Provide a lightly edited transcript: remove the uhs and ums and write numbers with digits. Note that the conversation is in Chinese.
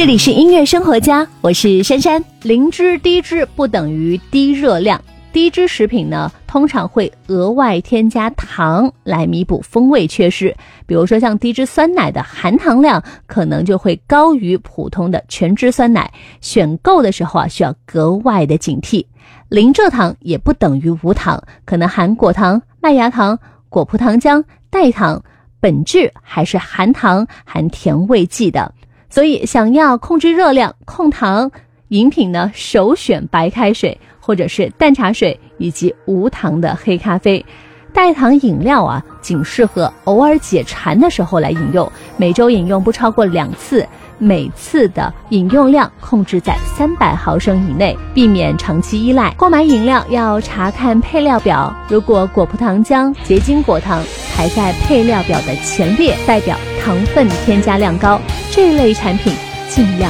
这里是音乐生活家，我是珊珊。零脂低脂不等于低热量，低脂食品呢，通常会额外添加糖来弥补风味缺失。比如说像低脂酸奶的含糖量可能就会高于普通的全脂酸奶，选购的时候需要格外的警惕。零蔗糖也不等于无糖，可能含果糖、麦芽糖、果葡糖浆、代糖，本质还是含糖、含甜味剂的。所以想要控制热量、控糖，饮品呢首选白开水或者是淡茶水以及无糖的黑咖啡。代糖饮料仅适合偶尔解馋的时候来饮用，每周饮用不超过2次，每次的饮用量控制在300毫升以内，避免长期依赖。购买饮料要查看配料表，如果果葡糖浆、结晶果糖排在配料表的前列，代表糖分添加量高，这类产品尽量